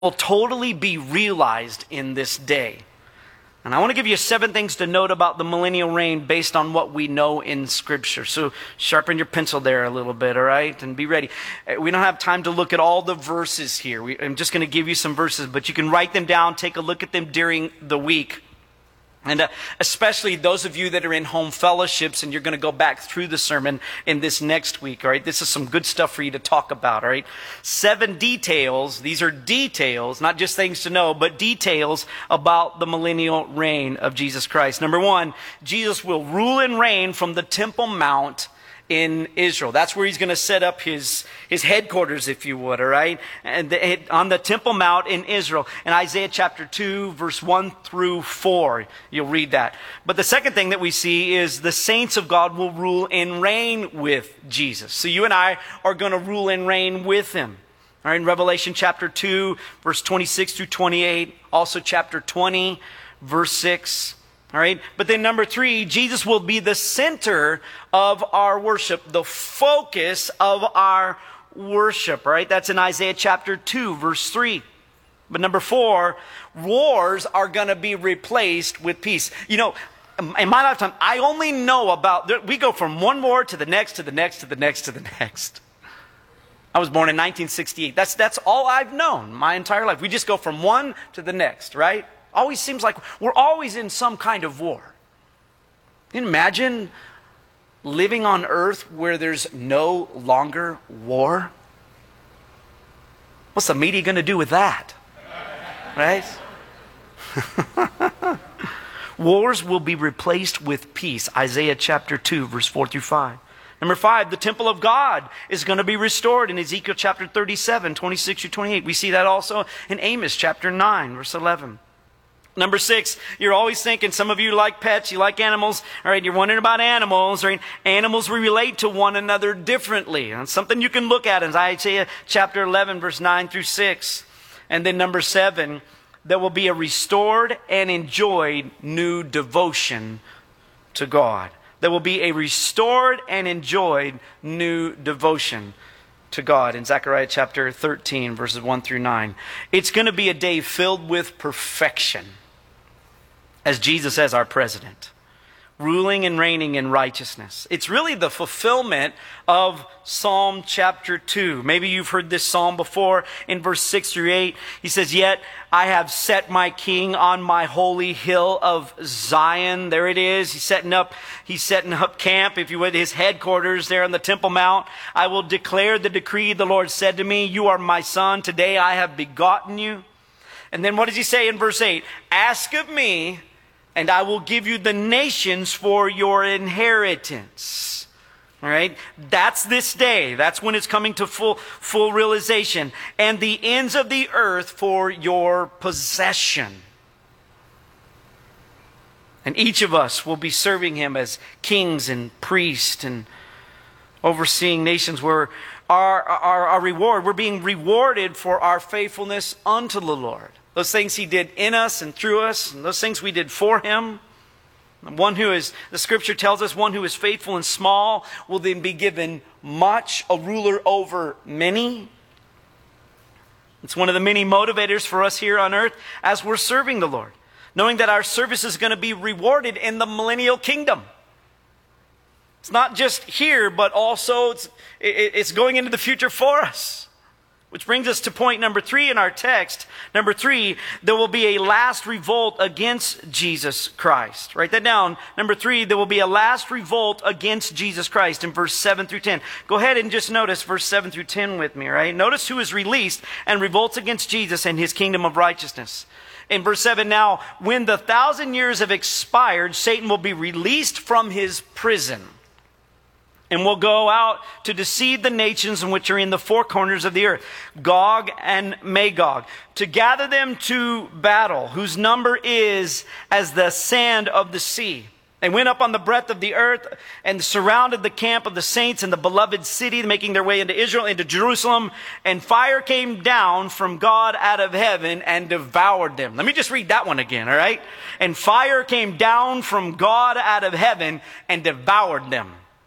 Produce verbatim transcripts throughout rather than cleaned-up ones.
will totally be realized in this day. And I want to give you seven things to note about the millennial reign based on what we know in Scripture. So sharpen your pencil there a little bit, all right? And be ready. We don't have time to look at all the verses here. We, I'm just going to give you some verses, but you can write them down, take a look at them during the week. And uh, especially those of you that are in home fellowships and you're going to go back through the sermon in this next week, all right? This is some good stuff for you to talk about, all right? Seven details. These are details, not just things to know, but details about the millennial reign of Jesus Christ. Number one, Jesus will rule and reign from the Temple Mount in Israel. That's where he's going to set up his, his headquarters, if you would, all right? And the, on the Temple Mount in Israel. In Isaiah chapter two, verse one through four, you'll read that. But the second thing that we see is the saints of God will rule and reign with Jesus. So you and I are going to rule and reign with him. All right, in Revelation chapter two, verse twenty-six through twenty-eight. Also chapter twenty, verse six. All right. But then number three, Jesus will be the center of our worship, the focus of our worship. All right. That's in Isaiah chapter two, verse three. But number four, wars are going to be replaced with peace. You know, in my lifetime, I only know about, we go from one war to the next, to the next, to the next, to the next. I was born in nineteen sixty-eight. That's, that's all I've known my entire life. We just go from one to the next, right? Always seems like we're always in some kind of war. Can you imagine living on earth where there's no longer war? What's the media going to do with that? Right? Wars will be replaced with peace. Isaiah chapter two, verse four through five. Number five, the temple of God is going to be restored in Ezekiel chapter thirty-seven, twenty-six through twenty-eight. We see that also in Amos chapter nine, verse eleven. Number six, you're always thinking, some of you like pets, you like animals, all right, you're wondering about animals, right? Animals relate to one another differently. And something you can look at in Isaiah chapter eleven, verse nine through six. And then number seven, there will be a restored and enjoyed new devotion to God. There will be a restored and enjoyed new devotion to God in Zechariah chapter thirteen, verses one through nine. It's going to be a day filled with perfection as Jesus as our president, ruling and reigning in righteousness. It's really the fulfillment of Psalm chapter two. Maybe you've heard this psalm before in verse six through eight. He says, "Yet I have set my king on my holy hill of Zion." There it is. He's setting up, he's setting up camp, if you would, his headquarters there on the Temple Mount. "I will declare the decree. The Lord said to me, you are my son. Today I have begotten you." And then what does he say in verse eight? "Ask of me, and I will give you the nations for your inheritance." All right? That's this day. That's when it's coming to full, full realization. "And the ends of the earth for your possession." And each of us will be serving him as kings and priests and overseeing nations where our, our, our reward, we're being rewarded for our faithfulness unto the Lord. Those things he did in us and through us, and those things we did for him. One who is, the scripture tells us, one who is faithful and small will then be given much, a ruler over many. It's one of the many motivators for us here on earth as we're serving the Lord, knowing that our service is going to be rewarded in the millennial kingdom. It's not just here, but also it's, it's going into the future for us. Which brings us to point number three in our text. Number three, there will be a last revolt against Jesus Christ. Write that down. Number three, there will be a last revolt against Jesus Christ in verse seven through ten. Go ahead and just notice verse seven through ten with me, right? Notice who is released and revolts against Jesus and his kingdom of righteousness. In verse seven, "Now, when the thousand years have expired, Satan will be released from his prison and will go out to deceive the nations which are in the four corners of the earth, Gog and Magog, to gather them to battle, whose number is as the sand of the sea. They went up on the breadth of the earth and surrounded the camp of the saints in the beloved city, making their way into Israel, into Jerusalem. And fire came down from God out of heaven and devoured them." Let me just read that one again, all right? "And fire came down from God out of heaven and devoured them."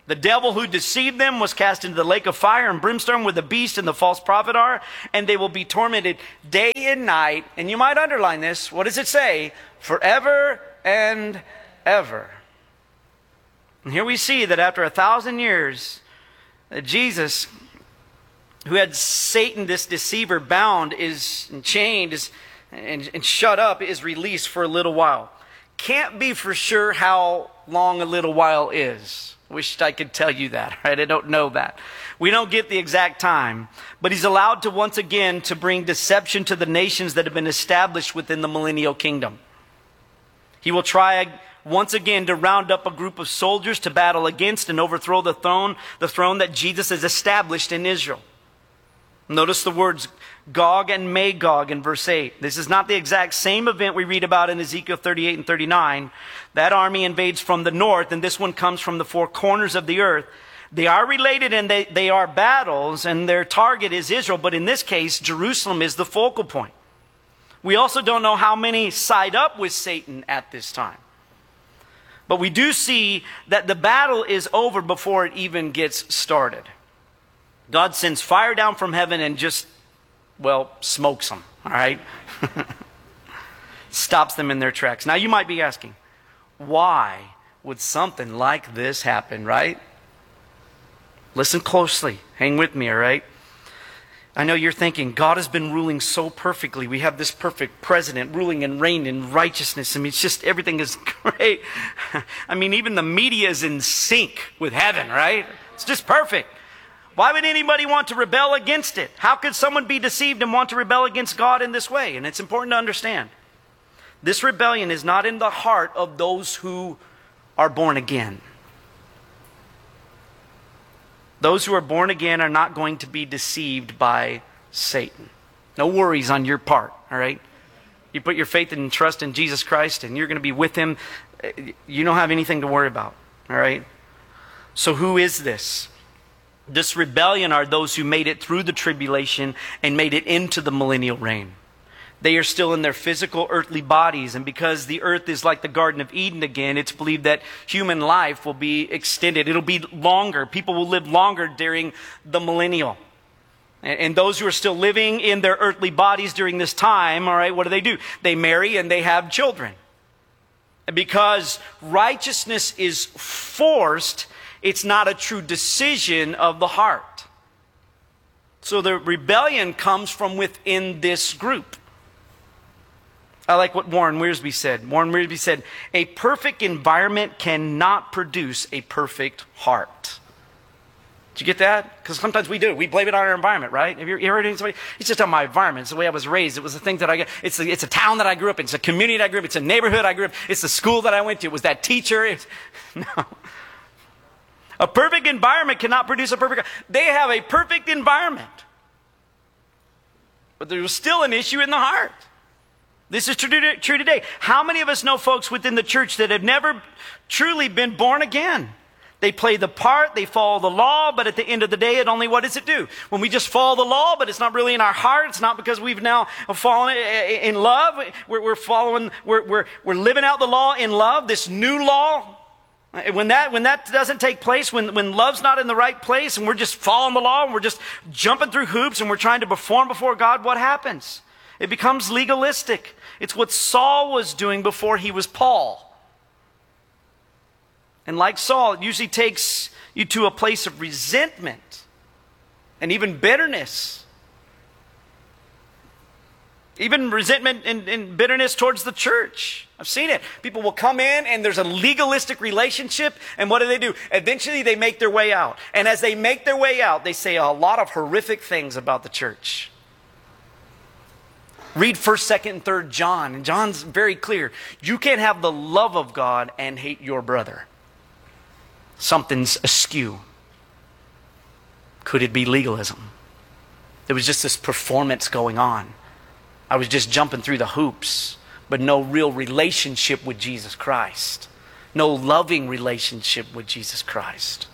The devil who deceived them was cast into the lake of fire and brimstone where the beast and the false prophet are, and they will be tormented day and night. And you might underline this. What does it say? Forever and ever. And here we see that after a thousand years, that Jesus, who had Satan, this deceiver, bound, is and chained, is and, and shut up, is released for a little while. Can't be for sure how long a little while is. Wished I could tell you that, right? I don't know that. We don't get the exact time. But he's allowed to once again to bring deception to the nations that have been established within the millennial kingdom. He will try once again to round up a group of soldiers to battle against and overthrow the throne, the throne that Jesus has established in Israel. Notice the words Gog and Magog in verse eight. This is not the exact same event we read about in Ezekiel thirty-eight and thirty-nine. That army invades from the north, and this one comes from the four corners of the earth. They are related and they, they are battles, and their target is Israel. But in this case, Jerusalem is the focal point. We also don't know how many side up with Satan at this time. But we do see that the battle is over before it even gets started. God sends fire down from heaven and just, well, smokes them, all right? Stops them in their tracks. Now you might be asking, why would something like this happen, right? Listen closely. Hang with me, all right? I know you're thinking, God has been ruling so perfectly. We have this perfect president ruling and reigning in righteousness. I mean, it's just, everything is great. I mean, even the media is in sync with heaven, right? It's just perfect. Why would anybody want to rebel against it? How could someone be deceived and want to rebel against God in this way? And it's important to understand. This rebellion is not in the heart of those who are born again. Those who are born again are not going to be deceived by Satan. No worries on your part, all right? You put your faith and trust in Jesus Christ and you're going to be with him. You don't have anything to worry about, all right? So who is this? This rebellion are those who made it through the tribulation and made it into the millennial reign. They are still in their physical earthly bodies, and because the earth is like the Garden of Eden again, it's believed that human life will be extended. It'll be longer. People will live longer during the millennial. And those who are still living in their earthly bodies during this time, all right, what do they do? They marry and they have children. And because righteousness is forced, it's not a true decision of the heart. So the rebellion comes from within this group. I like what Warren Wiersbe said. Warren Wiersbe said, a perfect environment cannot produce a perfect heart. Did you get that? Because sometimes we do. We blame it on our environment, right? Have you ever heard anybody? It's just on my environment. It's the way I was raised. It was the things that I got. It's a, it's a town that I grew up in. It's a community that I grew up in. It's a neighborhood I grew up in. It's the school that I went to. It was that teacher. It's, no. A perfect environment cannot produce a perfect... They have a perfect environment. But there was still an issue in the heart. This is true today. How many of us know folks within the church that have never truly been born again? They play the part, they follow the law, but at the end of the day, it only, what does it do? When we just follow the law, but it's not really in our heart, it's not because we've now fallen in love, we're, we're following, we're, we're, we're living out the law in love, this new law. When that, when that doesn't take place, when, when love's not in the right place, and we're just following the law, and we're just jumping through hoops, and we're trying to perform before God, what happens? It becomes legalistic. It's what Saul was doing before he was Paul. And like Saul, it usually takes you to a place of resentment and even bitterness. Even resentment and, and bitterness towards the church. I've seen it. People will come in and there's a legalistic relationship, and what do they do? Eventually they make their way out. And as they make their way out, they say a lot of horrific things about the church. Read first, second, and third John. And John's very clear. You can't have the love of God and hate your brother. Something's askew. Could it be legalism? There was just this performance going on. I was just jumping through the hoops, but no real relationship with Jesus Christ. No loving relationship with Jesus Christ.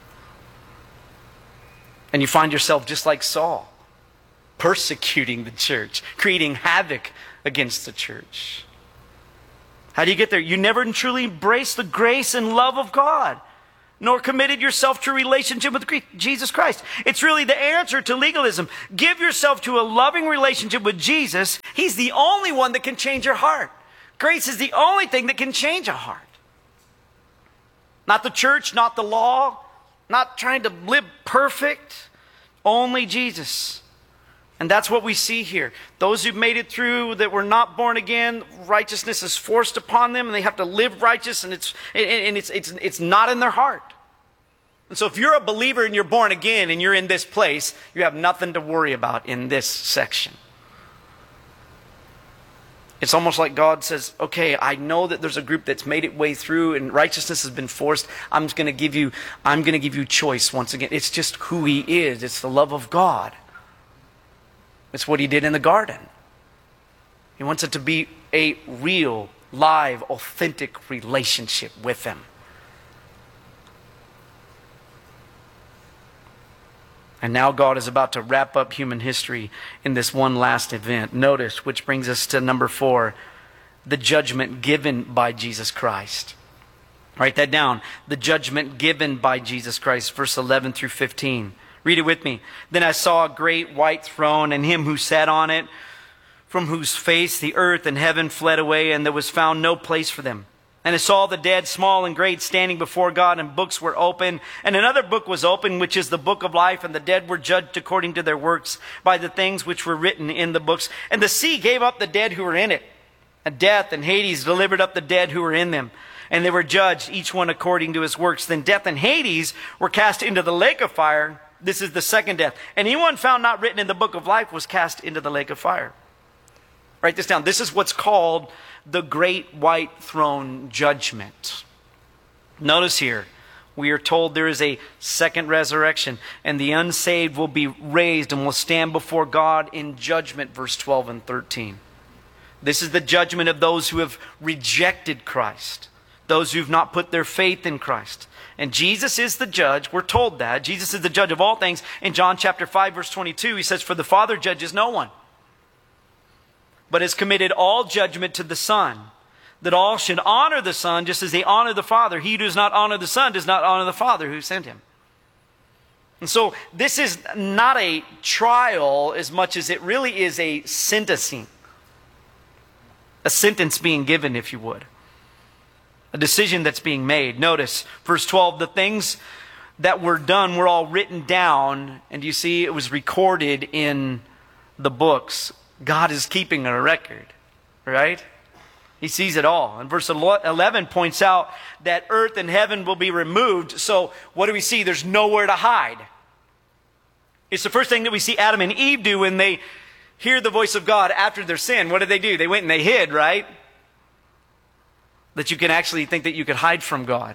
And you find yourself just like Saul, persecuting the church, creating havoc against the church. How do you get there? You never truly embrace the grace and love of God. nor committed yourself to a relationship with Jesus Christ. It's really the answer to legalism. Give yourself to a loving relationship with Jesus. He's the only one that can change your heart. Grace is the only thing that can change a heart. Not the church, not the law, not trying to live perfect. Only Jesus. And that's what we see here. Those who've made it through that were not born again, righteousness is forced upon them and they have to live righteous, and it's and it's it's it's not in their heart. And so if you're a believer and you're born again and you're in this place, you have nothing to worry about in this section. It's almost like God says, okay, I know that there's a group that's made its way through and righteousness has been forced. I'm just going to give you, I'm going to give you choice once again. It's just who He is. It's the love of God. It's what He did in the garden. He wants it to be a real, live, authentic relationship with Him. And now God is about to wrap up human history in this one last event. Notice, which brings us to number four, the judgment given by Jesus Christ. Write that down. The judgment given by Jesus Christ, verse eleven through fifteen. Read it with me. Then I saw a great white throne and Him who sat on it, from whose face the earth and heaven fled away, and there was found no place for them. And I saw the dead, small and great, standing before God, and books were open. And another book was open, which is the book of life. And the dead were judged according to their works by the things which were written in the books. And the sea gave up the dead who were in it. And death and Hades delivered up the dead who were in them. And they were judged, each one according to his works. Then death and Hades were cast into the lake of fire. This is the second death. And anyone found not written in the book of life was cast into the lake of fire. Write this down. This is what's called the great white throne judgment. Notice here, we are told there is a second resurrection, and the unsaved will be raised and will stand before God in judgment, verse twelve and thirteen. This is the judgment of those who have rejected Christ, those who have not put their faith in Christ. And Jesus is the judge. We're told that. Jesus is the judge of all things. In John chapter five, verse twenty-two, He says, "For the Father judges no one, but has committed all judgment to the Son, that all should honor the Son just as they honor the Father. He who does not honor the Son does not honor the Father who sent Him." And so this is not a trial as much as it really is a sentencing. A sentence being given, if you would. A decision that's being made. Notice, verse twelve, the things that were done were all written down, and you see it was recorded in the books. God is keeping a record, right? He sees it all. And verse eleven points out that earth and heaven will be removed. So what do we see? There's nowhere to hide. It's the first thing that we see Adam and Eve do when they hear the voice of God after their sin. What did they do? They went and they hid, right? That you can actually think that you could hide from God.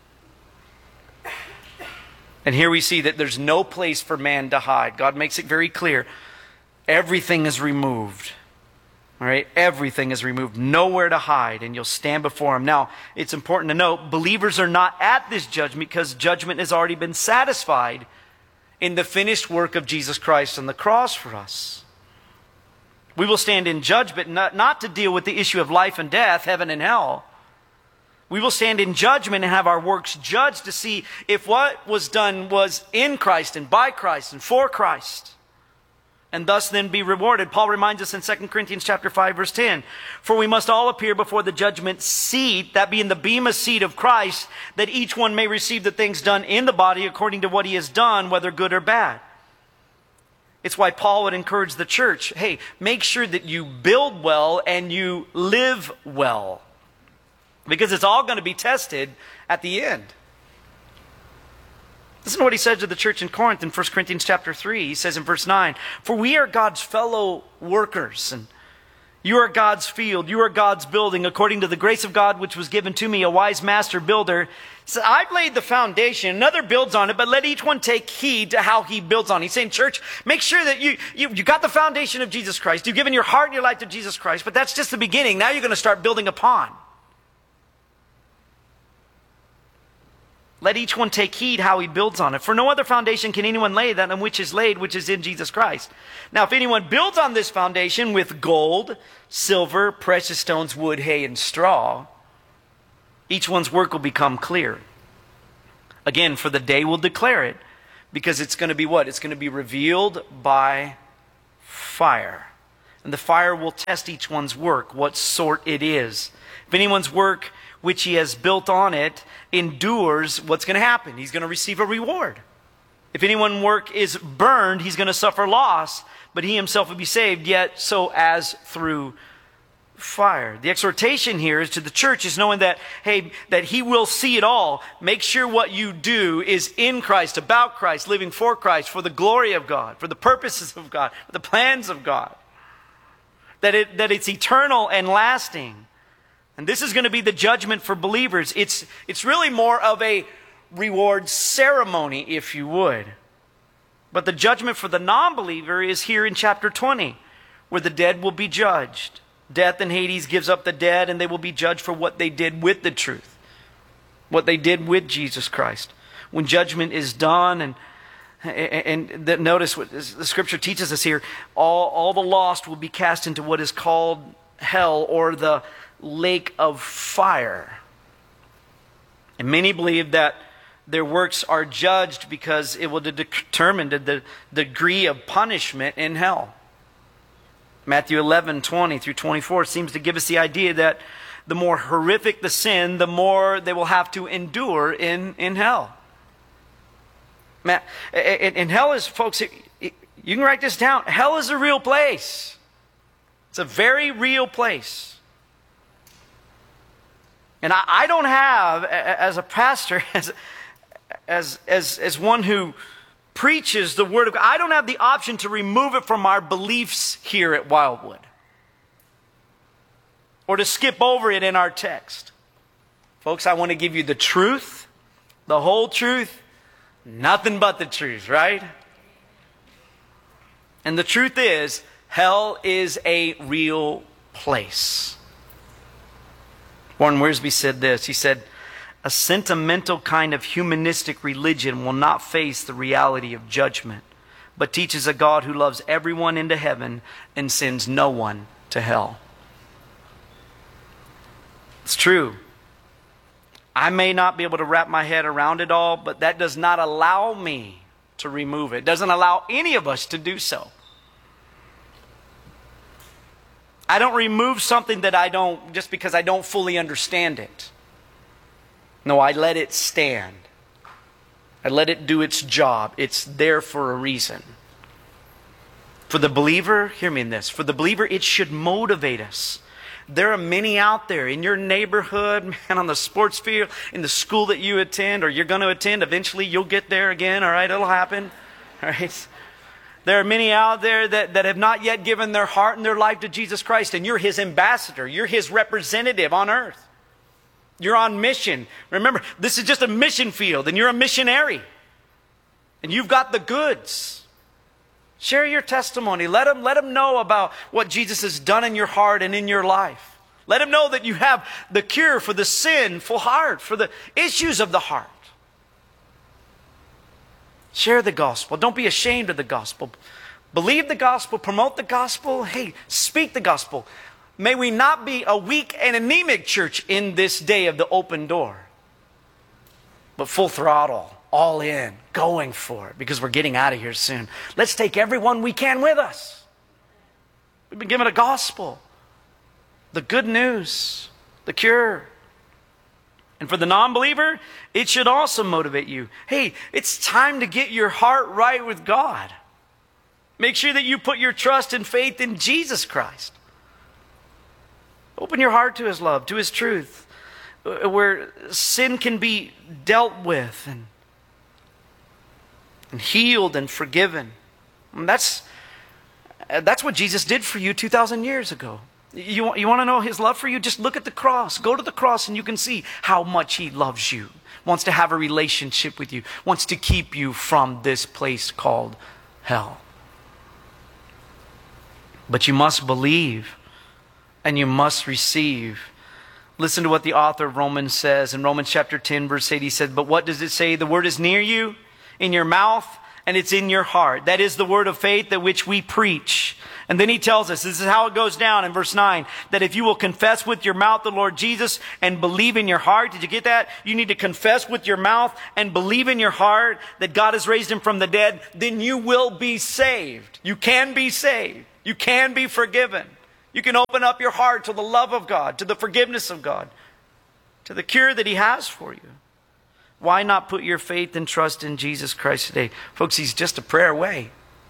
And here we see that there's no place for man to hide. God makes it very clear. Everything is removed. All right? Everything is removed. Nowhere to hide, and you'll stand before Him. Now, it's important to note, believers are not at this judgment because judgment has already been satisfied in the finished work of Jesus Christ on the cross for us. We will stand in judgment not, not to deal with the issue of life and death, heaven and hell. We will stand in judgment and have our works judged to see if what was done was in Christ and by Christ and for Christ, and thus then be rewarded. Paul reminds us in Second Corinthians chapter five, verse ten, "For we must all appear before the judgment seat," that being the bema seat of Christ, "that each one may receive the things done in the body according to what he has done, whether good or bad." It's why Paul would encourage the church, hey, make sure that you build well and you live well, because it's all going to be tested at the end. Listen to what he says to the church in Corinth in First Corinthians chapter three. He says in verse nine, "For we are God's fellow workers, and you are God's field, you are God's building, according to the grace of God which was given to me, a wise master builder. So I've laid the foundation, another builds on it, but let each one take heed to how he builds on it." He's saying, church, make sure that you, you, you got the foundation of Jesus Christ. You've given your heart and your life to Jesus Christ, but that's just the beginning. Now you're going to start building upon. Let each one take heed how he builds on it. For no other foundation can anyone lay than which is laid, which is in Jesus Christ. Now, if anyone builds on this foundation with gold, silver, precious stones, wood, hay, and straw, each one's work will become clear. Again, for the day will declare it, because it's going to be what? It's going to be revealed by fire. And the fire will test each one's work, what sort it is. If anyone's work which he has built on it endures, what's going to happen? He's going to receive a reward. If anyone's work is burned, he's going to suffer loss, but he himself will be saved, yet so as through fire. The exhortation here is to the church is knowing that, hey, that he will see it all. Make sure what you do is in Christ, about Christ, living for Christ, for the glory of God, for the purposes of God, for the plans of God. That it that it's eternal and lasting. And this is going to be the judgment for believers. It's it's really more of a reward ceremony, if you would. But the judgment for the non-believer is here in chapter twenty, where the dead will be judged. Death and Hades gives up the dead, and they will be judged for what they did with the truth, what they did with Jesus Christ. When judgment is done, and and, and notice what the Scripture teaches us here, all, all the lost will be cast into what is called hell, or the lake of fire. And many believe that their works are judged because it will determine the, the degree of punishment in hell. Matthew eleven, twenty through twenty-four seems to give us the idea that the more horrific the sin, the more they will have to endure in, in hell. And hell is, folks, you can write this down. Hell is a real place. It's a very real place. And I, I don't have, as a pastor, as, as, as, as one who preaches the Word of God, I don't have the option to remove it from our beliefs here at Wildwood, or to skip over it in our text. Folks, I want to give you the truth, the whole truth, nothing but the truth, right? And the truth is, hell is a real place. Warren Wiersbe said this. He said, a sentimental kind of humanistic religion will not face the reality of judgment, but teaches a God who loves everyone into heaven and sends no one to hell. It's true. I may not be able to wrap my head around it all, but that does not allow me to remove it. It doesn't allow any of us to do so. I don't remove something that I don't, just because I don't fully understand it. No, I let it stand. I let it do its job. It's there for a reason. For the believer, hear me in this. For the believer, it should motivate us. There are many out there in your neighborhood, man, on the sports field, in the school that you attend, or you're going to attend. Eventually, you'll get there again, all right? It'll happen, all right? There are many out there that, that have not yet given their heart and their life to Jesus Christ, and you're His ambassador. You're His representative on earth. You're on mission. Remember, this is just a mission field, and you're a missionary. And you've got the goods. Share your testimony. Let them, let them know about what Jesus has done in your heart and in your life. Let them know that you have the cure for the sinful heart, for the issues of the heart. Share the gospel. Don't be ashamed of the gospel. Believe the gospel. Promote the gospel. Hey, speak the gospel. May we not be a weak and anemic church in this day of the open door, but full throttle, all in, going for it, because we're getting out of here soon. Let's take everyone we can with us. We've been given a gospel, the good news, the cure. And for the non-believer, it should also motivate you. Hey, it's time to get your heart right with God. Make sure that you put your trust and faith in Jesus Christ. Open your heart to His love, to His truth, where sin can be dealt with and, and healed and forgiven. And that's, that's what Jesus did for you two thousand years ago. You, you want to know His love for you? Just look at the cross. Go to the cross and you can see how much He loves you, wants to have a relationship with you, wants to keep you from this place called hell. But you must believe. And you must receive. Listen to what the author of Romans says. In Romans chapter ten, verse eight, he said, but what does it say? The word is near you, in your mouth, and it's in your heart. That is the word of faith that which we preach. And then he tells us, this is how it goes down in verse nine, that if you will confess with your mouth the Lord Jesus and believe in your heart, did you get that? You need to confess with your mouth and believe in your heart that God has raised him from the dead, then you will be saved. You can be saved. You can be forgiven. You can open up your heart to the love of God, to the forgiveness of God, to the cure that he has for you. Why not put your faith and trust in Jesus Christ today? Folks, he's just a prayer away.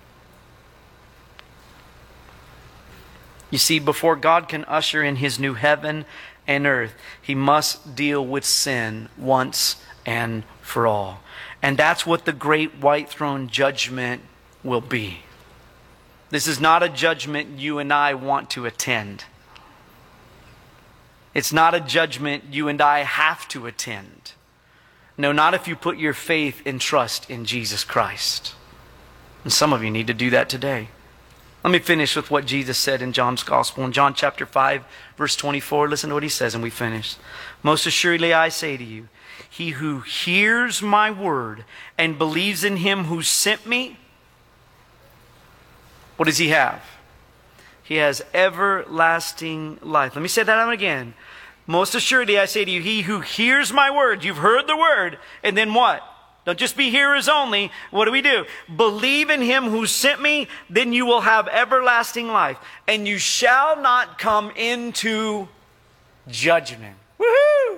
You see, before God can usher in his new heaven and earth, he must deal with sin once and for all. And that's what the great white throne judgment will be. This is not a judgment you and I want to attend. It's not a judgment you and I have to attend. No, not if you put your faith and trust in Jesus Christ. And some of you need to do that today. Let me finish with what Jesus said in John's Gospel. In John chapter five, verse twenty-four, listen to what he says and we finish. Most assuredly I say to you, he who hears my word and believes in him who sent me, what does he have? He has everlasting life. Let me say that again. Most assuredly I say to you, he who hears my word, you've heard the word, and then what? Don't just be hearers only. What do we do? Believe in him who sent me, then you will have everlasting life. And you shall not come into judgment. Woohoo!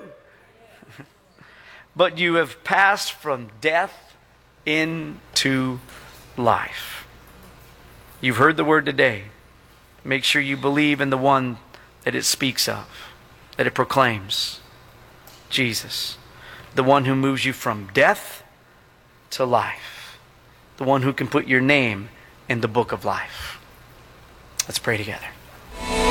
But you have passed from death into life. You've heard the word today. Make sure you believe in the one that it speaks of, that it proclaims. Jesus, the one who moves you from death to life, the one who can put your name in the book of life. Let's pray together.